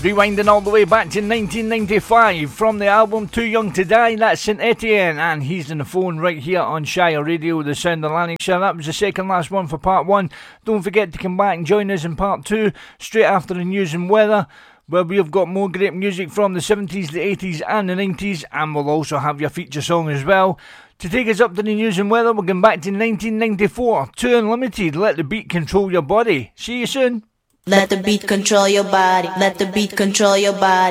Rewinding all the way back to 1995 from the album Too Young to Die, that's St Etienne, and he's on the phone right here on Shire Radio, the sound of Lanarkshire. That was the second last one for part one. Don't forget to come back and join us in part two, straight after the news and weather, where we have got more great music from the 70s, the 80s and the 90s, and we'll also have your feature song as well. To take us up to the news and weather, we're going back to 1994, 2 Unlimited, Let the Beat Control Your Body. See you soon. Let the beat control your body. Let the beat control your body.